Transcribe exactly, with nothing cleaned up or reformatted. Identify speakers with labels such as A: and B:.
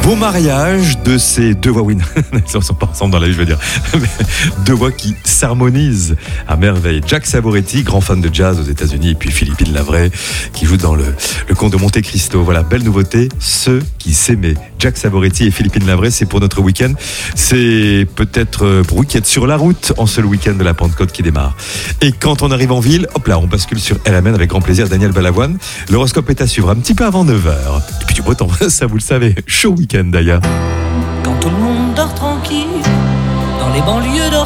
A: Beau mariage de ces deux voix, oui, ils ne sont pas ensemble dans la vie, je veux dire, deux voix qui s'harmonisent à merveille. Jack Savoretti, grand fan de jazz aux États-Unis, et puis Philippine Lavray, qui joue dans le, le Comte de Monte Cristo. Voilà, belle nouveauté, ceux qui s'aimaient. Jack Savoretti et Philippine Lavray, c'est pour notre week-end. C'est peut-être pour week-end sur la route, en ce week-end de la Pentecôte qui démarre. Et quand on arrive en ville, hop là, on bascule sur L M N avec grand plaisir. Daniel Balavoine. L'horoscope est à suivre un petit peu avant neuf heures. Et puis du beau temps, ça vous le savez. Chaud week-end d'ailleurs.
B: Quand tout le monde dort tranquille, dans les banlieues d'Orléans,